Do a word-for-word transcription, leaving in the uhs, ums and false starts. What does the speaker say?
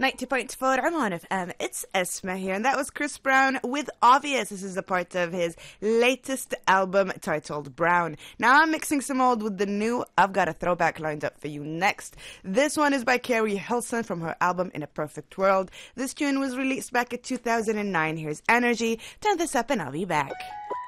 ninety point four Oman F M. It's Esma here, and that was Chris Brown with Obvious. This is a part of his latest album titled Brown. Now I'm mixing some old with the new. I've got a throwback lined up for you next. This one is by Carrie Hilson from her album In a Perfect World. This tune was released back in two thousand nine. Here's Energy. Turn this up and I'll be back.